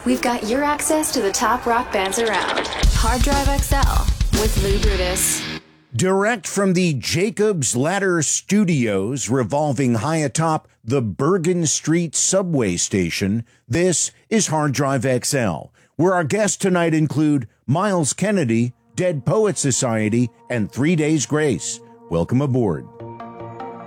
We've got your access to the top rock bands around. Hard Drive XL with Lou Brutus. Direct from the Jacob's Ladder Studios revolving high atop the Bergen Street subway station, this is Hard Drive XL, where our guests tonight include Miles Kennedy, Dead Poet Society, and 3 Days Grace. Welcome aboard.